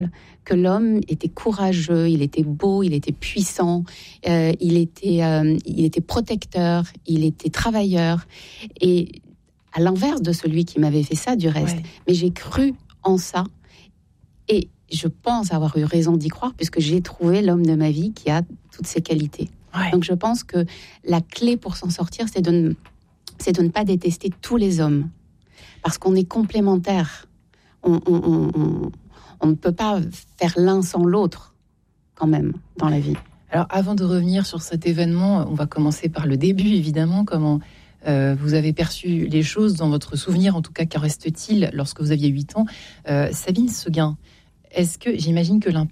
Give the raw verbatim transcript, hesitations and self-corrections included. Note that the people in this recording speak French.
que l'homme était courageux, il était beau, il était puissant, euh, il était, euh, il était protecteur, il était travailleur, et à l'inverse de celui qui m'avait fait ça du reste. Ouais. Mais j'ai cru en ça, et je pense avoir eu raison d'y croire, puisque j'ai trouvé l'homme de ma vie qui a toutes ces qualités. Ouais. Donc je pense que la clé pour s'en sortir, c'est de ne, c'est de ne pas détester tous les hommes, parce qu'on est complémentaires. On, on, on, on, on ne peut pas faire l'un sans l'autre, quand même, dans la vie. Alors, avant de revenir sur cet événement, on va commencer par le début, évidemment. Comment euh, vous avez perçu les choses dans votre souvenir, en tout cas, qu'en reste-t-il lorsque vous aviez huit ans ? euh, Sabine Seguin, est-ce que, j'imagine que